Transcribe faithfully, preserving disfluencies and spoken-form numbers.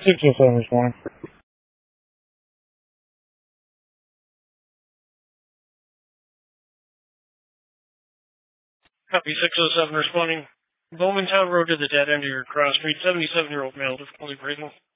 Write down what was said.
six oh seven responding. Copy six oh seven responding. Bowmantown Road to the dead end of your cross street. seventy-seven-year-old male, difficulty breathing.